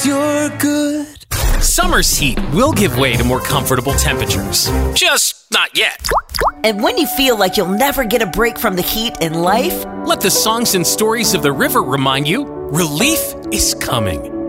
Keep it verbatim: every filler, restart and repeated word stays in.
You're good. Summer's heat will give way to more comfortable temperatures. Just not yet. And when you feel like you'll never get a break from the heat in life, let the songs and stories of the river remind you, relief is coming.